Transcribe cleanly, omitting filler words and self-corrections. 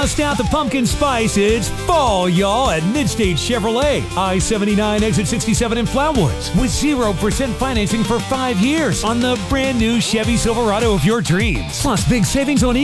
Bust out the pumpkin spice. It's fall, y'all, at Midstate Chevrolet. I-79 exit 67 in Flatwoods with 0% financing for 5 years on the brand new Chevy Silverado of your dreams. Plus big savings on